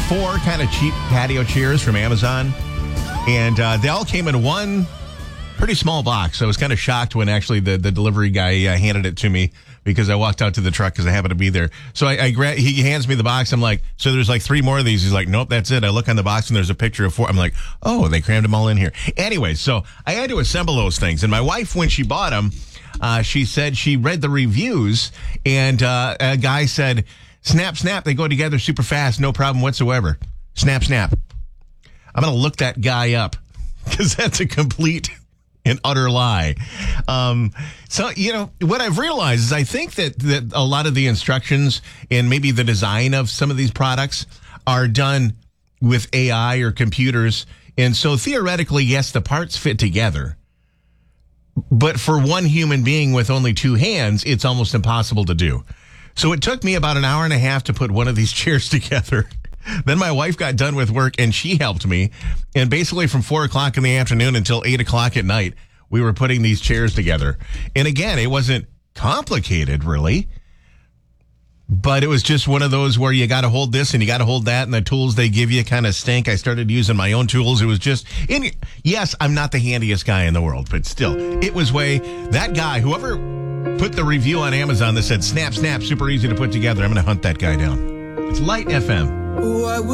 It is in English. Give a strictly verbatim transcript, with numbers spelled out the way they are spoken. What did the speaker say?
four kind of cheap patio chairs from Amazon, and uh, they all came in one pretty small box. So I was kind of shocked when actually the, the delivery guy uh, handed it to me because I walked out to the truck because I happened to be there. So I, I gra- he hands me the box. I'm like, so there's like three more of these. He's like, nope, that's it. I look on the box and there's a picture of four. I'm like, oh, they crammed them all in here. Anyway, so I had to assemble those things. And my wife, when she bought them, uh, she said she read the reviews and uh, a guy said, snap, snap, they go together super fast, no problem whatsoever. Snap, snap. I'm going to look that guy up because that's a complete an utter lie. Um, so, you know, what I've realized is I think that, that a lot of the instructions and maybe the design of some of these products are done with A I or computers. And so theoretically, yes, the parts fit together. But for one human being with only two hands, it's almost impossible to do. So it took me about an hour and a half to put one of these chairs together. Then my wife got done with work and she helped me. And basically from four o'clock in the afternoon until eight o'clock at night, we were putting these chairs together. And again, it wasn't complicated really, but it was just one of those where you got to hold this and you got to hold that. And the tools they give you kind of stink. I started using my own tools. It was just, and yes, I'm not the handiest guy in the world, but still it was way that guy, whoever put the review on Amazon that said snap, snap, super easy to put together. I'm going to hunt that guy down. It's Light F M. Oh, I will